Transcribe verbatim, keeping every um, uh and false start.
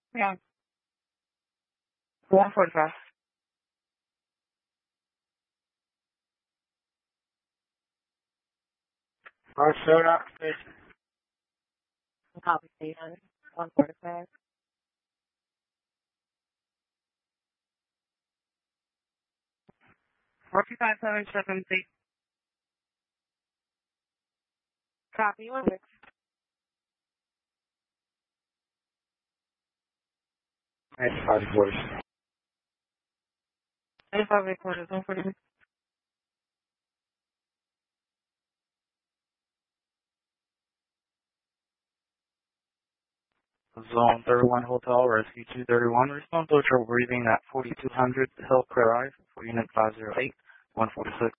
Yeah. one forty-five. Or short occupation. Copy station. one forty-five. four two five seven seven six. Copy one six. eighty-five forty. eighty-five recorders. one forty-five. Zone thirty-one Hotel, Rescue two thirty-one. Respond to trouble breathing at forty-two hundred Hill Clear Rise for Unit five zero eight, one forty-six.